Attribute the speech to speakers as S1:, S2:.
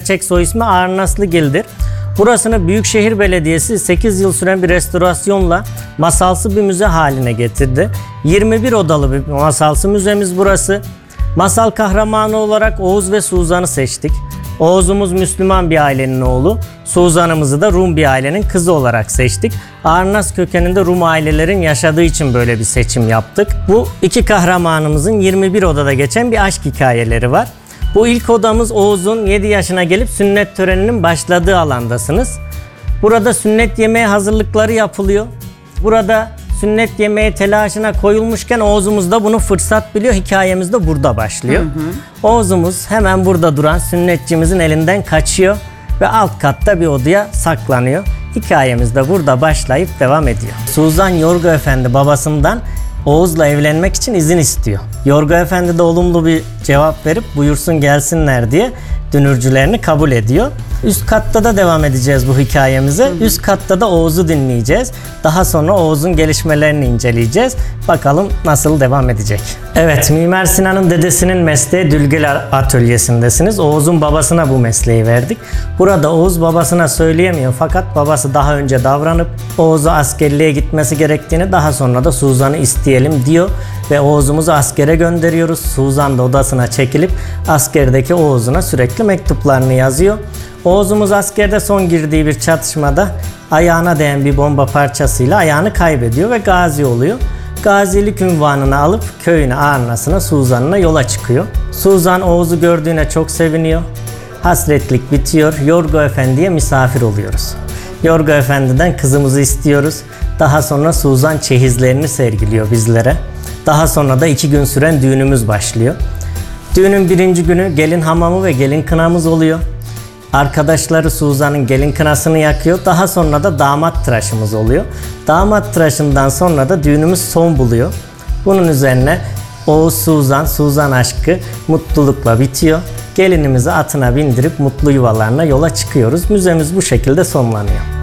S1: gerçek soy ismi Arnaslıgil'dir. Burasını Büyükşehir Belediyesi 8 yıl süren bir restorasyonla masalsı bir müze haline getirdi. 21 odalı bir masalsı müzemiz burası. Masal kahramanı olarak Oğuz ve Suzan'ı seçtik. Oğuz'umuz Müslüman bir ailenin oğlu, Suzan'ımızı da Rum bir ailenin kızı olarak seçtik. Arnas kökeninde Rum ailelerin yaşadığı için böyle bir seçim yaptık. Bu iki kahramanımızın 21 odada geçen bir aşk hikayeleri var. Bu ilk odamız Oğuz'un 7 yaşına gelip sünnet töreninin başladığı alandasınız. Burada sünnet yemeği hazırlıkları yapılıyor. Burada sünnet yemeği telaşına koyulmuşken Oğuz'umuz da bunu fırsat biliyor. Hikayemiz de burada başlıyor. Oğuz'umuz hemen burada duran sünnetçimizin elinden kaçıyor ve alt katta bir odaya saklanıyor. Hikayemiz de burada başlayıp devam ediyor. Suzan Yorgo Efendi babasından Oğuz'la evlenmek için izin istiyor. Yorgo Efendi de olumlu bir cevap verip buyursun gelsinler diye dünürcülerini kabul ediyor. Üst katta da devam edeceğiz bu hikayemize. Üst katta da Oğuz'u dinleyeceğiz. Daha sonra Oğuz'un gelişmelerini inceleyeceğiz. Bakalım nasıl devam edecek. Evet, Mimar Sinan'ın dedesinin mesleği Dülgül Atölyesi'ndesiniz. Oğuz'un babasına bu mesleği verdik. Burada Oğuz babasına söyleyemiyor fakat babası daha önce davranıp Oğuz'a askerliğe gitmesi gerektiğini, daha sonra da Suzan'ı isteyelim diyor ve Oğuz'umuzu askere gönderiyoruz. Suzan da odasına çekilip askerdeki Oğuz'una sürekli mektuplarını yazıyor. Oğuz'umuz askerde son girdiği bir çatışmada ayağına değen bir bomba parçasıyla ayağını kaybediyor ve gazi oluyor. Gazilik unvanını alıp köyüne, Arnas'ına, Suzan'ına yola çıkıyor. Suzan Oğuz'u gördüğüne çok seviniyor. Hasretlik bitiyor. Yorgo Efendi'ye misafir oluyoruz. Yorgo Efendi'den kızımızı istiyoruz. Daha sonra Suzan çeyizlerini sergiliyor bizlere. Daha sonra da 2 gün süren düğünümüz başlıyor. Düğünün birinci günü gelin hamamı ve gelin kınamız oluyor. Arkadaşları Suzan'ın gelin kınasını yakıyor. Daha sonra da damat tıraşımız oluyor. Damat tıraşından sonra da düğünümüz son buluyor. Bunun üzerine Oğuz Suzan aşkı mutlulukla bitiyor. Gelinimizi atına bindirip mutlu yuvalarına yola çıkıyoruz. Müzemiz bu şekilde sonlanıyor.